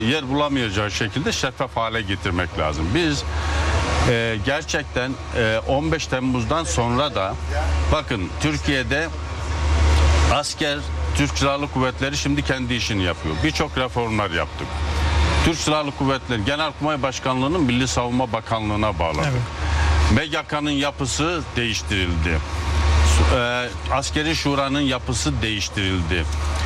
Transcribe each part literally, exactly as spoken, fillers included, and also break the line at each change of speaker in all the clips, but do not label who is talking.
yer bulamayacağı şekilde şeffaf hale getirmek lazım. Biz e, gerçekten e, on beş Temmuz'dan sonra da bakın Türkiye'de asker, Türk Silahlı Kuvvetleri şimdi kendi işini yapıyor. Birçok reformlar yaptık. Türk Silahlı Kuvvetleri Genelkurmay Başkanlığı'nın Milli Savunma Bakanlığı'na bağladık. Evet. M G K'nın yapısı değiştirildi. E, Askeri Şura'nın yapısı değiştirildi.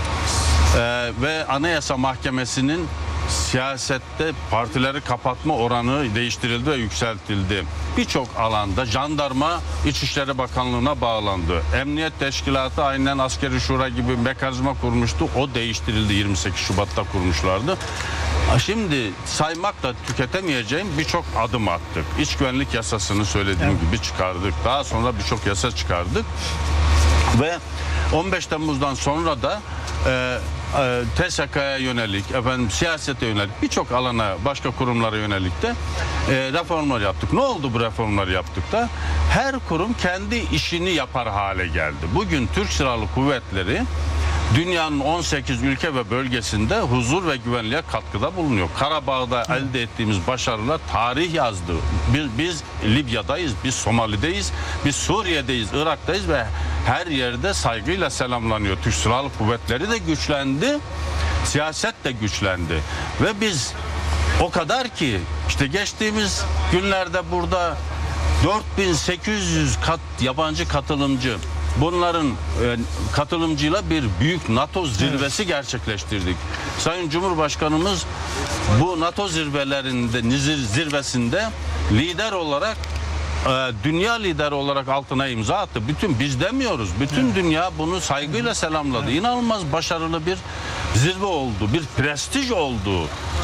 E, ve Anayasa Mahkemesi'nin siyasette partileri kapatma oranı değiştirildi ve yükseltildi. Birçok alanda jandarma İçişleri Bakanlığı'na bağlandı. Emniyet Teşkilatı aynen Askeri Şura gibi mekanizma kurmuştu. O değiştirildi. yirmi sekiz Şubat'ta kurmuşlardı. Şimdi saymakla tüketemeyeceğim birçok adım attık. İç güvenlik yasasını söylediğim evet. gibi çıkardık. Daha sonra birçok yasa çıkardık. Ve on beş Temmuz'dan sonra da e, e, T S K'ya yönelik, efendim siyasete yönelik birçok alana, başka kurumlara yönelik de e, reformlar yaptık. Ne oldu bu reformlar yaptık da? Her kurum kendi işini yapar hale geldi. Bugün Türk Silahlı Kuvvetleri dünyanın on sekiz ülke ve bölgesinde huzur ve güvenliğe katkıda bulunuyor. Karabağ'da Hı. elde ettiğimiz başarılar tarih yazdı. Biz, biz Libya'dayız, biz Somali'deyiz, biz Suriye'deyiz, Irak'tayız ve her yerde saygıyla selamlanıyor. Türk Silahlı Kuvvetleri de güçlendi, siyaset de güçlendi. Ve biz o kadar ki işte geçtiğimiz günlerde burada dört bin sekiz yüz kat yabancı katılımcı, bunların e, katılımcıyla bir büyük NATO zirvesi evet. gerçekleştirdik. Sayın Cumhurbaşkanımız bu NATO zirvelerinde, zirvesinde lider olarak, e, dünya lideri olarak altına imza attı. Bütün biz demiyoruz. Bütün evet. dünya bunu saygıyla selamladı. Evet. İnanılmaz başarılı bir zirve oldu. Bir prestij oldu.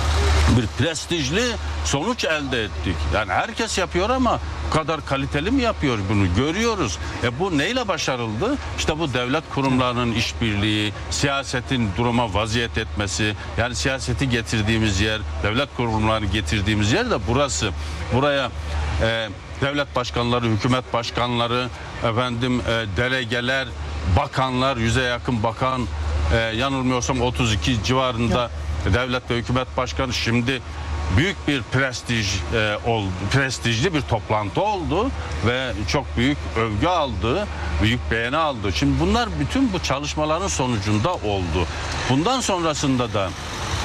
Bir prestijli sonuç elde ettik. Yani herkes yapıyor ama bu kadar kaliteli mi yapıyor bunu görüyoruz. E bu neyle başarıldı? İşte bu devlet kurumlarının işbirliği, siyasetin duruma vaziyet etmesi, yani siyaseti getirdiğimiz yer, devlet kurumlarını getirdiğimiz yer de burası. Buraya e, devlet başkanları, hükümet başkanları, efendim e, delegeler, bakanlar, yüze yakın bakan, e, yanılmıyorsam otuz iki civarında ya. Devlet ve hükümet başkanı, şimdi büyük bir prestij e, oldu, prestijli bir toplantı oldu ve çok büyük övgü aldı, büyük beğeni aldı. Şimdi bunlar bütün bu çalışmaların sonucunda oldu. Bundan sonrasında da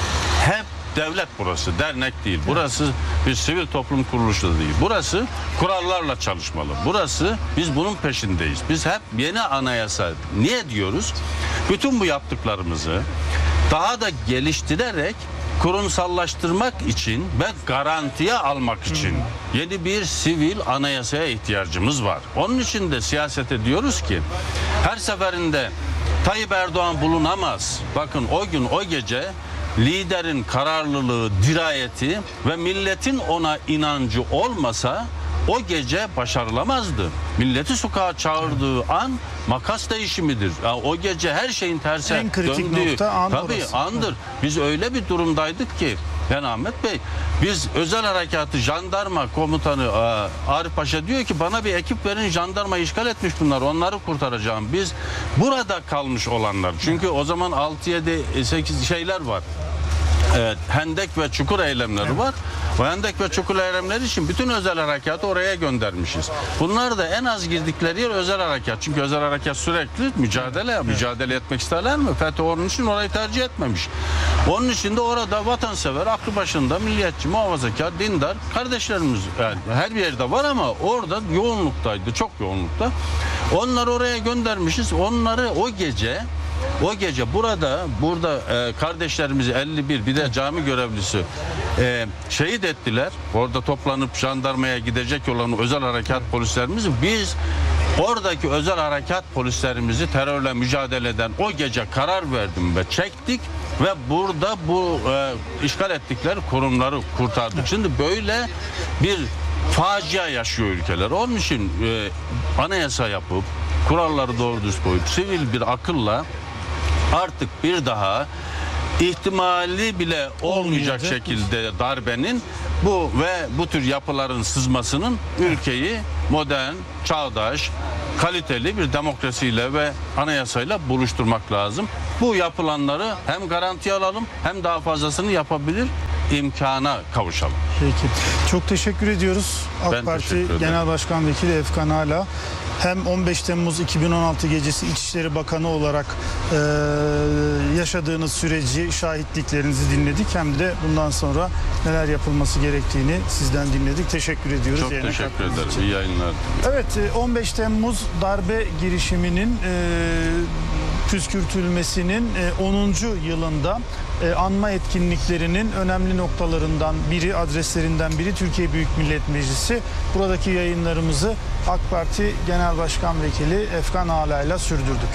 hep devlet burası, dernek değil. Burası bir sivil toplum kuruluşu da değil. Burası kurallarla çalışmalı. Burası, biz bunun peşindeyiz. Biz hep yeni anayasa, niye diyoruz? Bütün bu yaptıklarımızı daha da geliştirerek kurumsallaştırmak için ve garantiye almak için yeni bir sivil anayasaya ihtiyacımız var. Onun için de siyasete diyoruz ki her seferinde Tayyip Erdoğan bulunamaz. Bakın o gün, o gece liderin kararlılığı, dirayeti ve milletin ona inancı olmasa o gece başarılamazdı. Milleti sokağa çağırdığı an makas değişimidir. Yani o gece her şeyin terse
en kritik
döndüğü,
nokta an
tabii
orası.
andır. Biz öyle bir durumdaydık ki, yani Ahmet Bey, biz özel harekatı jandarma komutanı Arif Paşa diyor ki bana bir ekip verin, jandarma işgal etmiş bunlar, onları kurtaracağım. Biz burada kalmış olanlar, çünkü o zaman altı yedi sekiz şeyler var. Evet, hendek ve çukur eylemleri evet. var. O hendek ve çukur eylemleri için bütün özel harekatı oraya göndermişiz. Bunlar da en az girdikleri yer özel harekat. Çünkü özel harekat sürekli mücadele, evet. mücadele etmek isterler mi? FETÖ onun için orayı tercih etmemiş. Onun için de orada vatansever, aklı başında, milliyetçi, muhafazakar, dindar kardeşlerimiz yani her yerde var ama orada yoğunluktaydı, çok yoğunlukta. Onları oraya göndermişiz. Onları o gece O gece burada burada e, kardeşlerimizi elli bir bir de cami görevlisi e, şehit ettiler. Orada toplanıp jandarmaya gidecek olan özel harekat polislerimizi, biz oradaki özel harekat polislerimizi terörle mücadele eden o gece karar verdim ve çektik ve burada bu e, işgal ettikleri kurumları kurtardık. Şimdi böyle bir facia yaşıyor ülkeler. Onun için e, anayasa yapıp kuralları doğru düz koyup sivil bir akılla artık bir daha ihtimali bile olmayacak şekilde darbenin bu ve bu tür yapıların sızmasının ülkeyi modern, çağdaş, kaliteli bir demokrasiyle ve anayasayla buluşturmak lazım. Bu yapılanları hem garantiye alalım hem daha fazlasını yapabilir imkana kavuşalım.
Peki. Çok teşekkür ediyoruz. AK
Ben
Parti
teşekkür ederim.
Genel Başkan Vekili Efkan Ala hem on beş Temmuz iki bin on altı gecesi İçişleri Bakanı olarak e, yaşadığınız süreci, şahitliklerinizi dinledik. Hem de bundan sonra neler yapılması gerektiğini sizden dinledik. Teşekkür ediyoruz.
Çok
Yayına
teşekkür
katkınız
ederim.
için.
İyi yayınlar.
Evet, on beş Temmuz darbe girişiminin e, püskürtülmesinin onuncu yılında e, anma etkinliklerinin önemli noktalarından biri, adreslerinden biri Türkiye Büyük Millet Meclisi. Buradaki yayınlarımızı AK Parti Genel Başkan Vekili Efkan Ala ile sürdürdük.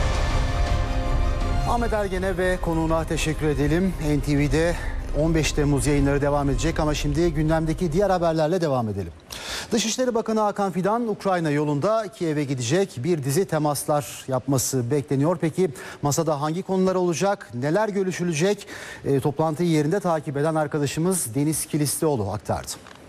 Ahmet Ergen'e ve konuğuna teşekkür edelim. N T V'de on beş Temmuz yayınları devam edecek ama şimdi gündemdeki diğer haberlerle devam edelim. Dışişleri Bakanı Hakan Fidan Ukrayna yolunda Kiev'e gidecek, bir dizi temaslar yapması bekleniyor. Peki masada hangi konular olacak, neler görüşülecek? E, toplantıyı yerinde takip eden arkadaşımız Deniz Kilislioğlu aktardı.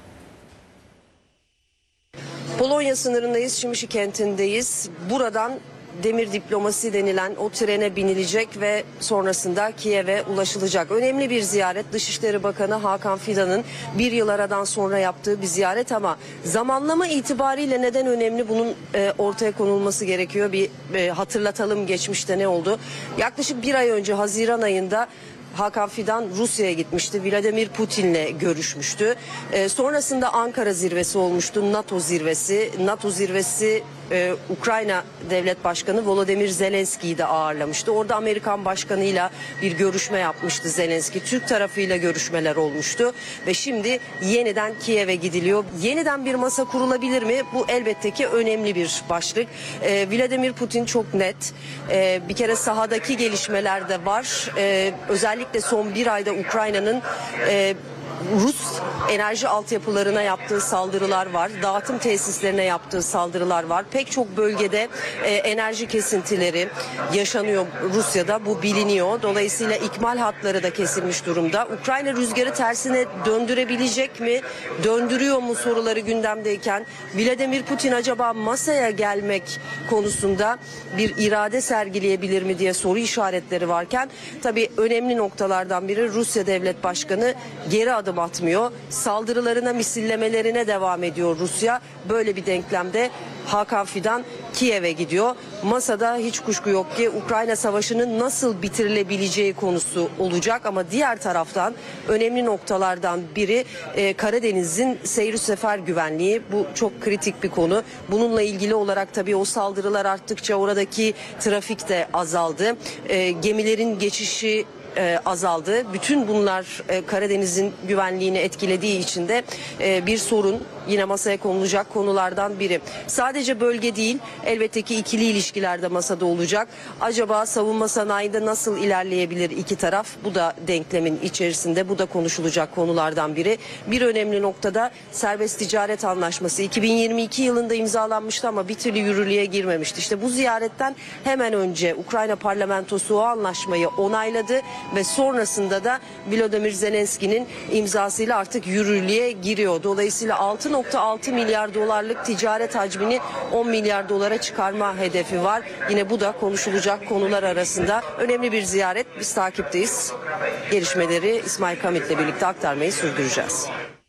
Polonya sınırındayız, Şimişi kentindeyiz. Buradan demir diplomasi denilen o trene binilecek ve sonrasında Kiev'e ulaşılacak. Önemli bir ziyaret. Dışişleri Bakanı Hakan Fidan'ın bir yıl aradan sonra yaptığı bir ziyaret ama zamanlama itibariyle neden önemli, bunun e, ortaya konulması gerekiyor. Bir e, hatırlatalım geçmişte ne oldu. Yaklaşık bir ay önce Haziran ayında Hakan Fidan Rusya'ya gitmişti. Vladimir Putin'le görüşmüştü. Ee, sonrasında Ankara zirvesi olmuştu. NATO zirvesi. NATO zirvesi e, Ukrayna Devlet Başkanı Volodymyr Zelenski'yi de ağırlamıştı. Orada Amerikan Başkanı'yla bir görüşme yapmıştı Zelenski. Türk tarafıyla görüşmeler olmuştu. Ve şimdi yeniden Kiev'e gidiliyor. Yeniden bir masa kurulabilir mi? Bu elbette ki önemli bir başlık. Ee, Vladimir Putin çok net. Ee, bir kere sahadaki gelişmeler de var. Ee, özellikle son bir ayda Ukrayna'nın e, Rus enerji altyapılarına yaptığı saldırılar var. Dağıtım tesislerine yaptığı saldırılar var. Pek çok bölgede e, enerji kesintileri yaşanıyor Rusya'da. Bu biliniyor. Dolayısıyla ikmal hatları da kesilmiş durumda. Ukrayna rüzgarı tersine döndürebilecek mi? Döndürüyor mu soruları gündemdeyken Vladimir Putin acaba masaya gelmek konusunda bir irade sergileyebilir mi diye soru işaretleri varken tabii önemli noktalardan biri Rusya Devlet Başkanı geri adım atmıyor. Saldırılarına, misillemelerine devam ediyor Rusya. Böyle bir denklemde Hakan Fidan Kiev'e gidiyor. Masada hiç kuşku yok ki Ukrayna Savaşı'nın nasıl bitirilebileceği konusu olacak ama diğer taraftan önemli noktalardan biri e, Karadeniz'in seyir sefer güvenliği. Bu çok kritik bir konu. Bununla ilgili olarak tabii o saldırılar arttıkça oradaki trafik de azaldı. E, gemilerin geçişi E, azaldı. Bütün bunlar e, Karadeniz'in güvenliğini etkilediği için de e, bir sorun, yine masaya konulacak konulardan biri. Sadece bölge değil, elbette ki ikili ilişkiler de masada olacak. Acaba savunma sanayinde nasıl ilerleyebilir iki taraf? Bu da denklemin içerisinde, bu da konuşulacak konulardan biri. Bir önemli noktada serbest ticaret anlaşması iki bin yirmi iki yılında imzalanmıştı ama bir türlü yürürlüğe girmemişti. İşte bu ziyaretten hemen önce Ukrayna parlamentosu o anlaşmayı onayladı ve sonrasında da Volodymyr Zelenski'nin imzasıyla artık yürürlüğe giriyor. Dolayısıyla altı nokta altı milyar dolarlık ticaret hacmini on milyar dolara çıkarma hedefi var. Yine bu da konuşulacak konular arasında. Önemli bir ziyaret. Biz takipteyiz. Gelişmeleri İsmail Kamit'le birlikte aktarmayı sürdüreceğiz.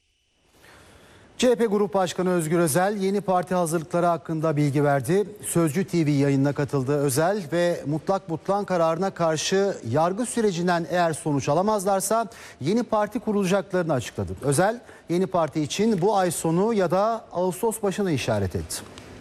C H P Grup Başkanı Özgür Özel yeni parti hazırlıkları hakkında bilgi verdi. Sözcü T V yayınına katıldı Özel ve mutlak butlan kararına karşı yargı sürecinden eğer sonuç alamazlarsa yeni parti kurulacaklarını açıkladı. Özel yeni parti için bu ay sonu ya da Ağustos başını işaret etti.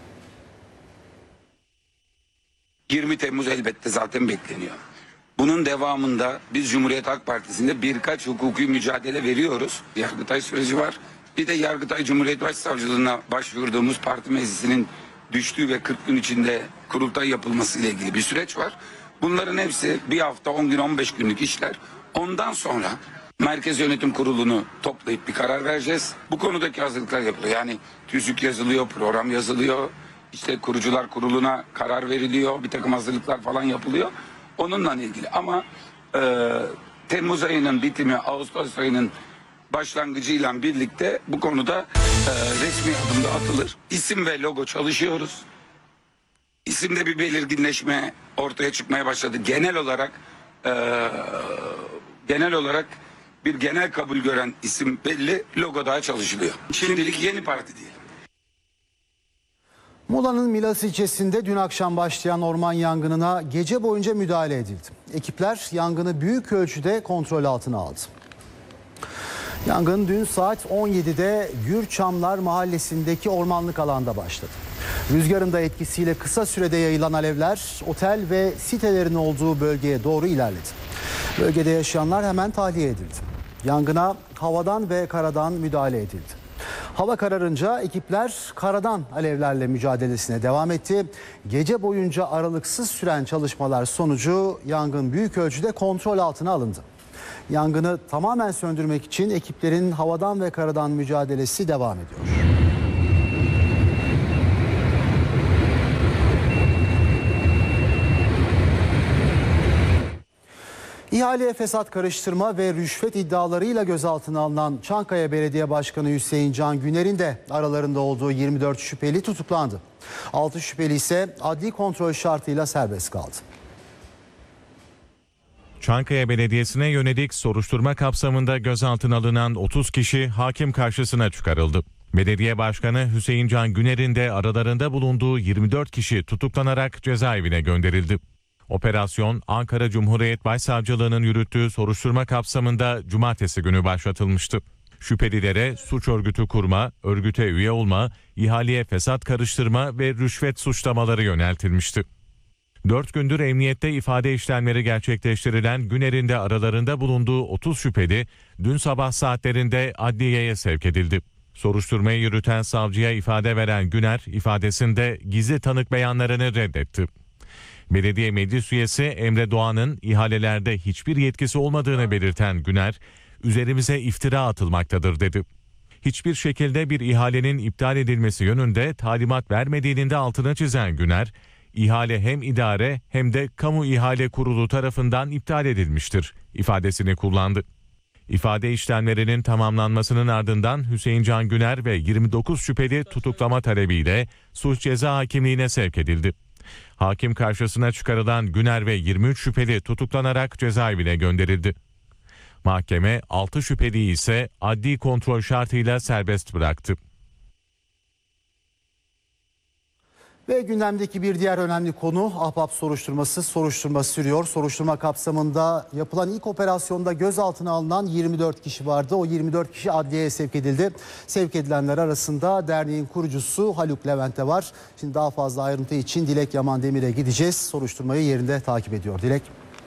yirmi Temmuz elbette zaten bekleniyor. Bunun devamında biz Cumhuriyet Halk Partisi'nde birkaç hukuki mücadele veriyoruz. Yargıtay süreci var. Bir de Yargıtay Cumhuriyet Başsavcılığına başvurduğumuz parti meclisinin düştüğü ve kırk gün içinde kurultay yapılması ile ilgili bir süreç var. Bunların hepsi bir hafta, on gün, on beş günlük işler. Ondan sonra Merkez Yönetim Kurulu'nu toplayıp bir karar vereceğiz. Bu konudaki hazırlıklar yapılıyor. Yani tüzük yazılıyor, program yazılıyor. İşte kurucular kuruluna karar veriliyor. Bir takım hazırlıklar falan yapılıyor. Onunla ilgili ama e, Temmuz ayının bitimi, Ağustos ayının başlangıcıyla birlikte bu konuda e, resmi adımda atılır. İsim ve logo çalışıyoruz. İsimde bir belirginleşme ortaya çıkmaya başladı. Genel olarak e, genel olarak bir genel kabul gören isim belli, logo daha çalışılıyor. Şimdilik yeni parti değil.
Muğla'nın Milas ilçesinde dün akşam başlayan orman yangınına gece boyunca müdahale edildi. Ekipler yangını büyük ölçüde kontrol altına aldı. Yangın dün saat on yedide Gürçamlar mahallesindeki ormanlık alanda başladı. Rüzgarın da etkisiyle kısa sürede yayılan alevler otel ve sitelerin olduğu bölgeye doğru ilerledi. Bölgede yaşayanlar hemen tahliye edildi. Yangına havadan ve karadan müdahale edildi. Hava kararınca ekipler karadan alevlerle mücadelesine devam etti. Gece boyunca aralıksız süren çalışmalar sonucu yangın büyük ölçüde kontrol altına alındı. Yangını tamamen söndürmek için ekiplerin havadan ve karadan mücadelesi devam ediyor. İhaleye fesat karıştırma ve rüşvet iddialarıyla gözaltına alınan Çankaya Belediye Başkanı Hüseyin Can Güner'in de aralarında olduğu yirmi dört şüpheli tutuklandı. altı şüpheli ise adli kontrol şartıyla serbest kaldı.
Çankaya Belediyesi'ne yönelik soruşturma kapsamında gözaltına alınan otuz kişi hakim karşısına çıkarıldı. Belediye Başkanı Hüseyin Can Güner'in de aralarında bulunduğu yirmi dört kişi tutuklanarak cezaevine gönderildi. Operasyon Ankara Cumhuriyet Başsavcılığı'nın yürüttüğü soruşturma kapsamında cumartesi günü başlatılmıştı. Şüphelilere suç örgütü kurma, örgüte üye olma, ihaleye fesat karıştırma ve rüşvet suçlamaları yöneltilmişti. Dört gündür emniyette ifade işlemleri gerçekleştirilen Güner'in de aralarında bulunduğu otuz şüpheli dün sabah saatlerinde adliyeye sevk edildi. Soruşturmayı yürüten savcıya ifade veren Güner ifadesinde gizli tanık beyanlarını reddetti. Belediye Meclis Üyesi Emre Doğan'ın ihalelerde hiçbir yetkisi olmadığını belirten Güner, üzerimize iftira atılmaktadır dedi. Hiçbir şekilde bir ihalenin iptal edilmesi yönünde talimat vermediğinin de altına çizen Güner, ihale hem idare hem de kamu ihale kurulu tarafından iptal edilmiştir ifadesini kullandı. İfade işlemlerinin tamamlanmasının ardından Hüseyin Can Güner ve yirmi dokuz şüpheli tutuklama talebiyle suç ceza hakimliğine sevk edildi. Hakim karşısına çıkarılan Güner ve yirmi üç şüpheli tutuklanarak cezaevine gönderildi. Mahkeme altı şüpheliyi ise adli kontrol şartıyla serbest bıraktı.
Ve gündemdeki bir diğer önemli konu Ahbap soruşturması. Soruşturma sürüyor. Soruşturma kapsamında yapılan ilk operasyonda gözaltına alınan yirmi dört kişi vardı. O yirmi dört kişi adliyeye sevk edildi. Sevk edilenler arasında derneğin kurucusu Haluk Levent de var. Şimdi daha fazla ayrıntı için Dilek Yaman Demir'e gideceğiz. Soruşturmayı yerinde takip ediyor. Dilek.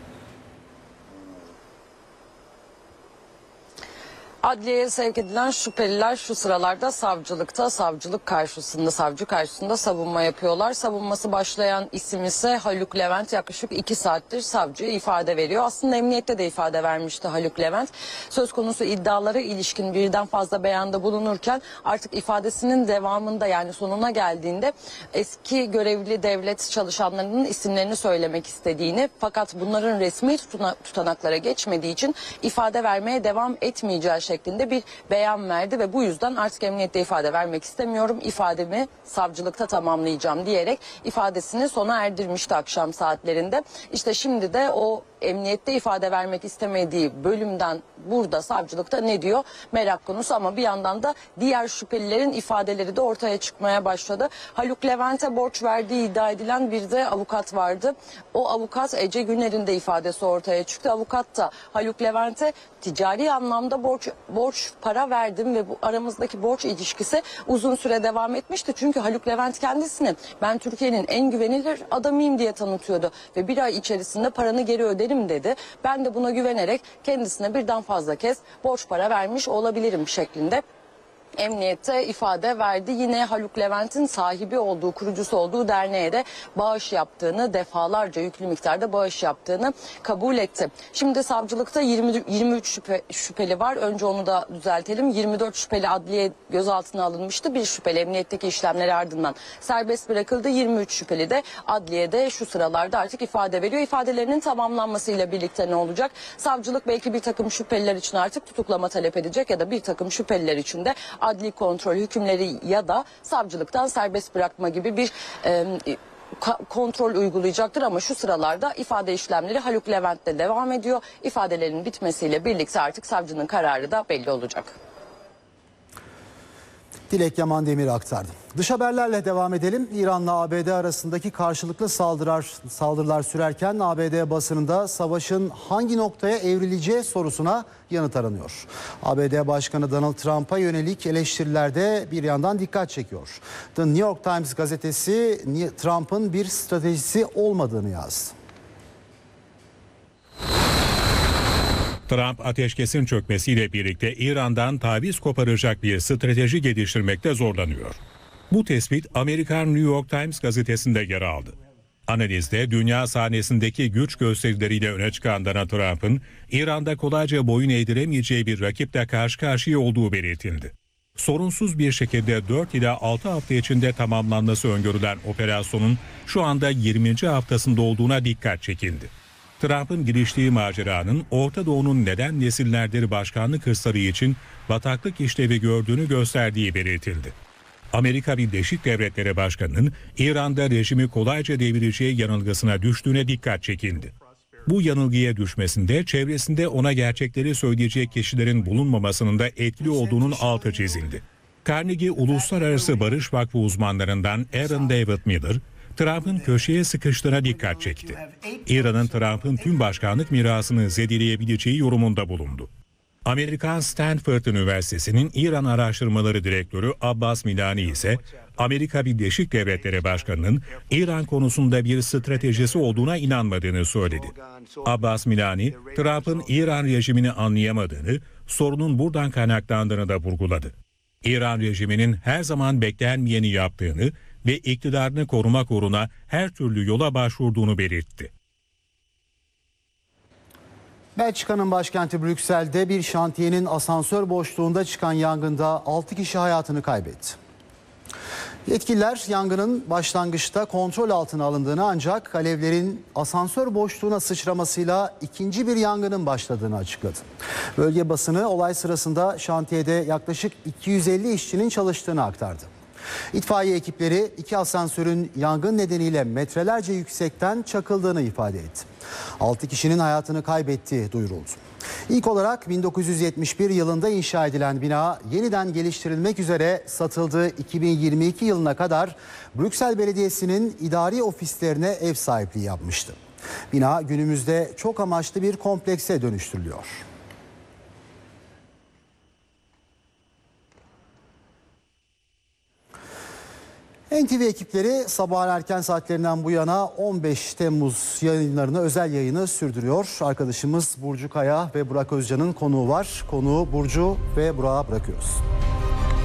Adliyeye sevk edilen şüpheliler şu sıralarda savcılıkta, savcılık karşısında, savcı karşısında savunma yapıyorlar. Savunması başlayan isim ise Haluk Levent. Yaklaşık iki saattir savcıya ifade veriyor. Aslında emniyette de ifade vermişti Haluk Levent. Söz konusu iddialara ilişkin birden fazla beyanda bulunurken artık ifadesinin devamında, yani sonuna geldiğinde eski görevli devlet çalışanlarının isimlerini söylemek istediğini, fakat bunların resmi tutanaklara geçmediği için ifade vermeye devam etmeyeceği şeklinde bir beyan verdi ve bu yüzden artık emniyette ifade vermek istemiyorum, ifademi savcılıkta tamamlayacağım diyerek ifadesini sona erdirmişti akşam saatlerinde. İşte şimdi de o emniyette ifade vermek istemediği bölümden burada savcılıkta ne diyor merak konusu, ama bir yandan da diğer şüphelilerin ifadeleri de ortaya çıkmaya başladı. Haluk Levent'e borç verdiği iddia edilen bir de avukat vardı. O avukat Ece Güner'in de ifadesi ortaya çıktı. Avukat da Haluk Levent'e ticari anlamda borç borç para verdim ve bu aramızdaki borç ilişkisi uzun süre devam etmişti. Çünkü Haluk Levent kendisini ben Türkiye'nin en güvenilir adamıyım diye tanıtıyordu ve bir ay içerisinde paranı geri öderim dedi. Ben de buna güvenerek kendisine birden fazla kez borç para vermiş olabilirim şeklinde emniyette ifade verdi. Yine Haluk Levent'in sahibi olduğu, kurucusu olduğu derneğe de bağış yaptığını, defalarca yüklü miktarda bağış yaptığını kabul etti. Şimdi savcılıkta yirmi, yirmi üç şüphe, şüpheli var. Önce onu da düzeltelim. yirmi dört şüpheli adliye gözaltına alınmıştı. Bir şüpheli emniyetteki işlemleri ardından serbest bırakıldı. yirmi üç şüpheli de adliyede şu sıralarda artık ifade veriyor. İfadelerinin tamamlanmasıyla birlikte ne olacak? Savcılık belki bir takım şüpheliler için artık tutuklama talep edecek ya da bir takım şüpheliler için de adli kontrol hükümleri ya da savcılıktan serbest bırakma gibi bir e, kontrol uygulayacaktır ama şu sıralarda ifade işlemleri Haluk Levent'te devam ediyor. İfadelerin bitmesiyle birlikte artık savcının kararı da belli olacak.
Dilek Yaman Demir aktardı. Dış haberlerle devam edelim. İran'la A B D arasındaki karşılıklı saldırılar, saldırılar sürerken A B D basınında savaşın hangi noktaya evrileceği sorusuna yanıt aranıyor. A B D Başkanı Donald Trump'a yönelik eleştirilerde bir yandan dikkat çekiyor. The New York Times gazetesi Trump'ın bir stratejisi olmadığını yazdı.
Trump ateşkesin çökmesiyle birlikte İran'dan taviz koparacak bir strateji geliştirmekte zorlanıyor. Bu tespit Amerikan New York Times gazetesinde yer aldı. Analizde dünya sahnesindeki güç gösterileriyle öne çıkan Donald Trump'ın İran'da kolayca boyun eğdiremeyeceği bir rakiple karşı karşıya olduğu belirtildi. Sorunsuz bir şekilde dört ila altı hafta içinde tamamlanması öngörülen operasyonun şu anda yirminci haftasında olduğuna dikkat çekildi. Trump'ın giriştiği maceranın Orta Doğu'nun neden nesillerdir başkanlık hırsları için bataklık işlevi gördüğünü gösterdiği belirtildi. Amerika Birleşik Devletleri Başkanı'nın İran'da rejimi kolayca devireceği yanılgısına düştüğüne dikkat çekildi. Bu yanılgıya düşmesinde çevresinde ona gerçekleri söyleyecek kişilerin bulunmamasının da etkili olduğunun altı çizildi. Carnegie Uluslararası Barış Vakfı uzmanlarından Aaron David Miller, Trump'ın köşeye sıkıştığına dikkat çekti. İran'ın Trump'ın tüm başkanlık mirasını zedeleyebileceği yorumunda bulundu. Amerikan Stanford Üniversitesi'nin İran Araştırmaları Direktörü Abbas Milani ise Amerika Birleşik Devletleri Başkanı'nın İran konusunda bir stratejisi olduğuna inanmadığını söyledi. Abbas Milani, Trump'ın İran rejimini anlayamadığını, sorunun buradan kaynaklandığını da vurguladı. İran rejiminin her zaman beklenmeyeni yaptığını ve iktidarını korumak uğruna her türlü yola başvurduğunu belirtti.
Belçika'nın başkenti Brüksel'de bir şantiyenin asansör boşluğunda çıkan yangında altı kişi hayatını kaybetti. Yetkililer yangının başlangıçta kontrol altına alındığını ancak alevlerin asansör boşluğuna sıçramasıyla ikinci bir yangının başladığını açıkladı. Bölge basını olay sırasında şantiyede yaklaşık iki yüz elli işçinin çalıştığını aktardı. İtfaiye ekipleri iki asansörün yangın nedeniyle metrelerce yüksekten çakıldığını ifade etti. altı kişinin hayatını kaybettiği duyuruldu. İlk olarak bin dokuz yüz yetmiş bir yılında inşa edilen bina yeniden geliştirilmek üzere satıldığı iki bin yirmi iki yılına kadar Brüksel Belediyesi'nin idari ofislerine ev sahipliği yapmıştı. Bina günümüzde çok amaçlı bir komplekse dönüştürülüyor. N T V ekipleri sabahın erken saatlerinden bu yana on beş Temmuz yayınlarını, özel yayını sürdürüyor. Arkadaşımız Burcu Kaya ve Burak Özcan'ın konuğu var. Konuğu Burcu ve Burak'a bırakıyoruz.